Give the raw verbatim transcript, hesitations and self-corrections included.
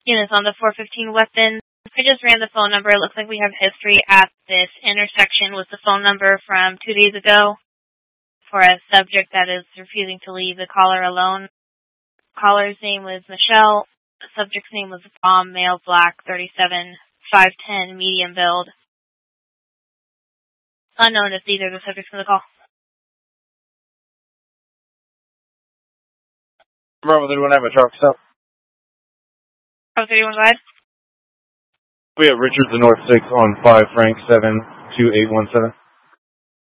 Units on the four fifteen weapon. I just ran the phone number. It looks like we have history at this intersection with the phone number from two days ago for a subject that is refusing to leave the caller alone. Caller's name was Michelle. The subject's name was Bomb, male, black, thirty-seven, five ten, medium build. Unknown if these are the subjects from the call. Bravo thirty-one, I have a truck stop. Bravo thirty-one, go ahead. We have Richard the North six on five Frank seven two eight one seven.